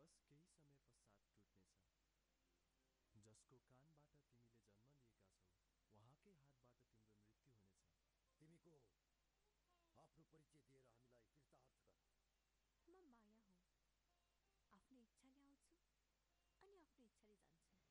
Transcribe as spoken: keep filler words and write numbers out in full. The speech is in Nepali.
बस केही समय पश्चात टुट्नेछ। जसको कानबाट तिमीले जन्म लिएका छौ उहाँकै हातबाट तिम्रो मृत्यु हुनेछ। तिमी को हौ? आफ्नो परिचय दिएर हामीलाई कृतार्थ गर। म माया हुँ। आफ्नो इच्छाले आउँछु अनि आफ्नो इच्छाले जान्छु।